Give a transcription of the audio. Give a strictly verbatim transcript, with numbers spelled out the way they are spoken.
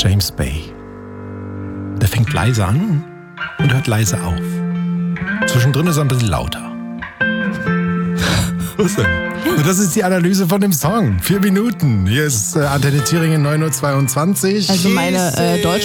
James Bay. Der fängt leise an und hört leise auf. Zwischendrin ist er ein bisschen lauter. Was denn? Und das ist die Analyse von dem Song. Vier Minuten. Hier ist äh, Antenne Thüringen neun Uhr zweiundzwanzig. Also meine äh, Deutsch